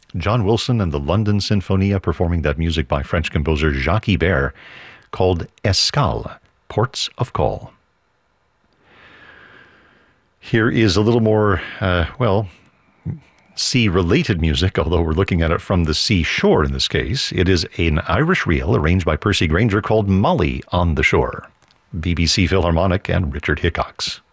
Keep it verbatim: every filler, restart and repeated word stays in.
John Wilson and the London Sinfonia performing that music by French composer Jacques Ibert called Escale, Ports of Call. Here is a little more, uh, well, sea-related music, although we're looking at it from the seashore in this case. It is an Irish reel arranged by Percy Grainger called Molly on the Shore. B B C Philharmonic and Richard Hickox.